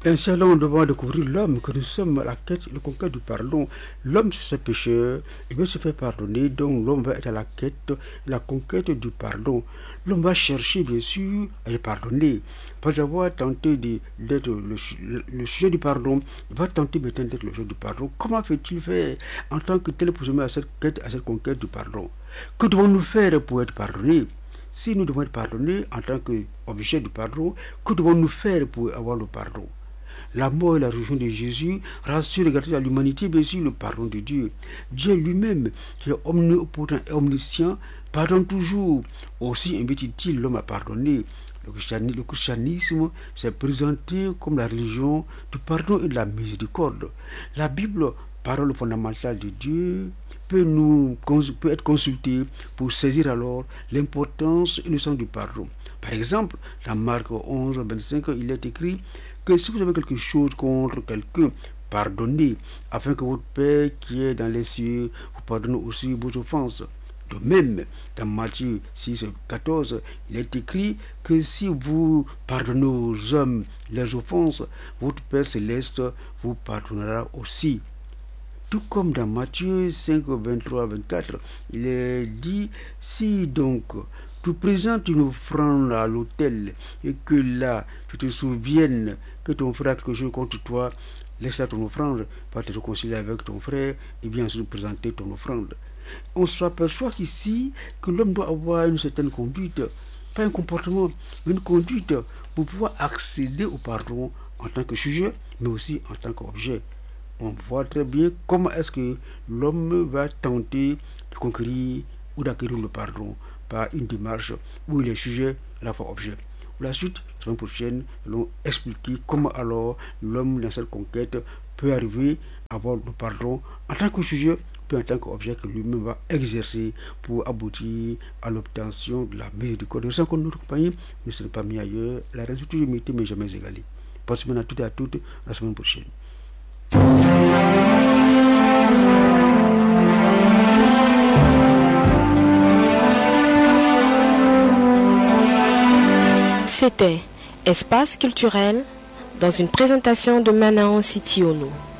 Ainsi alors nous devons découvrir l'homme, que nous sommes à la quête, le conquête du pardon. L'homme c'est ce pécheur, il veut se faire pardonner, donc l'homme va être à la quête, la conquête du pardon. L'homme va chercher bien sûr à le pardonner. Après avoir tenté d'être le sujet du pardon, il va tenter maintenant d'être le sujet du pardon. Comment fait-il faire en tant que tel pour se mettre à cette quête, à cette conquête du pardon? Que devons-nous faire pour être pardonnés? Si nous devons être pardonnés en tant qu'objet du pardon, que devons-nous faire pour avoir le pardon? La mort et la résurrection de Jésus rassurent à l'humanité, bien sûr, le pardon de Dieu. Dieu lui-même, qui est omnipotent et omniscient, pardonne toujours. Aussi invite-t-il l'homme à pardonner. Le christianisme s'est présenté comme la religion du pardon et de la miséricorde. La Bible, parole fondamentale de Dieu, peut être consultée pour saisir alors l'importance et le sens du pardon. Par exemple, dans Marc 11, 25, il est écrit que si vous avez quelque chose contre quelqu'un, pardonnez, afin que votre Père qui est dans les cieux vous pardonne aussi vos offenses. De même, dans Matthieu 6, 14, il est écrit que si vous pardonnez aux hommes leurs offenses, votre Père céleste vous pardonnera aussi. Tout comme dans Matthieu 5, 23, 24, il est dit, si donc tu présentes une offrande à l'autel et que là tu te souviennes que ton frère a quelque chose contre toi, laisse là ton offrande, va te réconcilier avec ton frère et bien sûr présenter ton offrande. On s'aperçoit ici que l'homme doit avoir une certaine conduite, pas un comportement, mais une conduite pour pouvoir accéder au pardon en tant que sujet, mais aussi en tant qu'objet. On voit très bien comment est-ce que l'homme va tenter de conquérir ou d'acquérir le pardon par une démarche où il est sujet à la fois objet. Pour la suite, la semaine prochaine, nous allons expliquer comment alors l'homme dans cette conquête peut arriver à avoir le pardon en tant que sujet, puis en tant qu'objet que lui-même va exercer pour aboutir à l'obtention de la miséricorde. Sans que notre compagnie ne serait pas mis ailleurs, la raison toujours limitée mais jamais égalée. Bonne semaine à toutes et à toutes, la semaine prochaine. C'était Espace culturel dans une présentation de Manao Sitiono.